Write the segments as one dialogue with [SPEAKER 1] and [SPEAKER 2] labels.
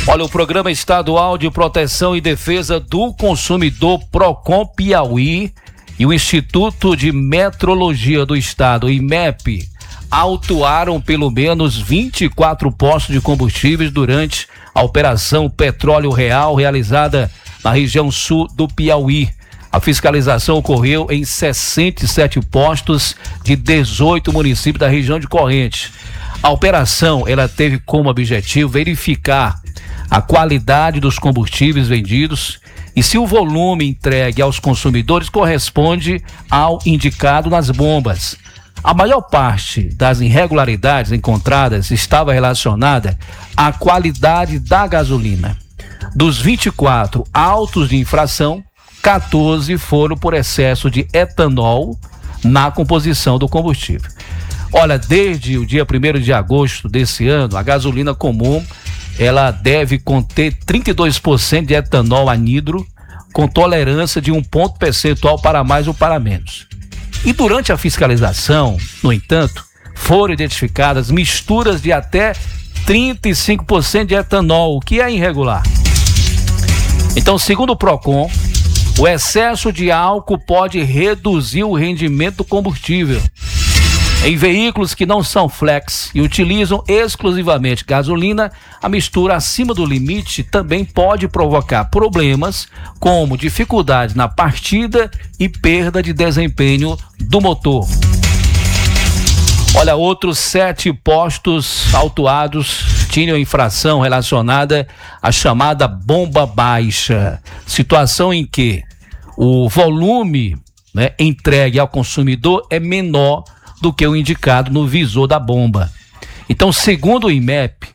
[SPEAKER 1] Olha, o Programa Estadual de Proteção e Defesa do Consumidor Procon Piauí e o Instituto de Metrologia do Estado, IMEP, autuaram pelo menos 24 postos de combustíveis durante a Operação Petróleo Real realizada na região sul do Piauí. A fiscalização ocorreu em 67 postos de 18 municípios da região de Correntes. A operação, ela teve como objetivo verificar a qualidade dos combustíveis vendidos e se o volume entregue aos consumidores corresponde ao indicado nas bombas. A maior parte das irregularidades encontradas estava relacionada à qualidade da gasolina. Dos 24 autos de infração, 14 foram por excesso de etanol na composição do combustível. Olha, desde o dia 1º de agosto desse ano, a gasolina comum ela deve conter 32% de etanol anidro, com tolerância de 1 ponto percentual para mais ou para menos. E durante a fiscalização, no entanto, foram identificadas misturas de até 35% de etanol, o que é irregular. Então, segundo o Procon, o excesso de álcool pode reduzir o rendimento do combustível. Em veículos que não são flex e utilizam exclusivamente gasolina, a mistura acima do limite também pode provocar problemas como dificuldade na partida e perda de desempenho do motor. Olha, outros 7 postos autuados tinham infração relacionada à chamada bomba baixa, situação em que o volume, entregue ao consumidor é menor do que o indicado no visor da bomba. Então, segundo o IMEP,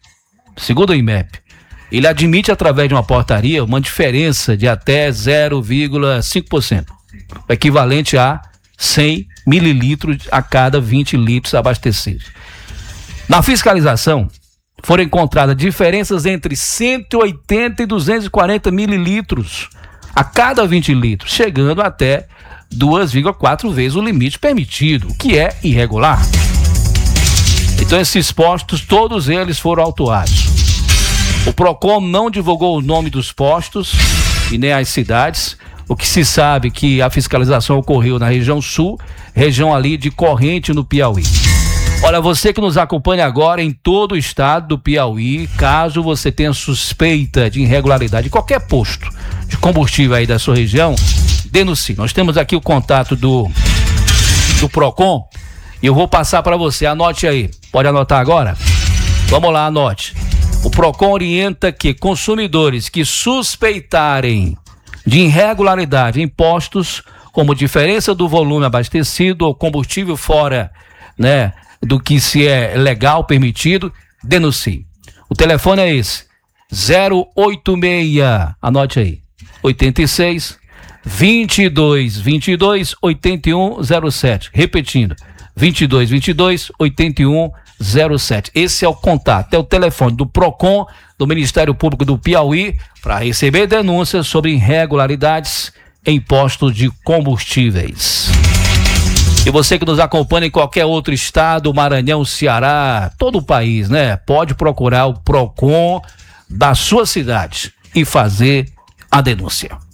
[SPEAKER 1] ele admite através de uma portaria uma diferença de até 0,5%, equivalente a 100 mililitros a cada 20 litros abastecidos. Na fiscalização, foram encontradas diferenças entre 180 e 240 mililitros a cada 20 litros, chegando até 2,4 vezes o limite permitido, que é irregular. Então, esses postos, todos eles foram autuados. O Procon não divulgou o nome dos postos e nem as cidades. O que se sabe que a fiscalização ocorreu na região sul, região ali de Corrente, no Piauí. Olha, você que nos acompanha agora em todo o estado do Piauí, caso você tenha suspeita de irregularidade em qualquer posto de combustível aí da sua região, denuncie. Nós temos aqui o contato do Procon e eu vou passar para você. Anote aí. Pode anotar agora? Vamos lá, anote. O Procon orienta que consumidores que suspeitarem de irregularidade em postos, como diferença do volume abastecido ou combustível fora, do que se é legal, permitido, denuncie. O telefone é esse: 086, anote aí, 86 22 22 8107. Repetindo, 22 22 8107. Esse é o contato, é o telefone do Procon, do Ministério Público do Piauí, para receber denúncias sobre irregularidades em postos de combustíveis. E você que nos acompanha em qualquer outro estado, Maranhão, Ceará, todo o país, pode procurar o Procon da sua cidade e fazer a denúncia.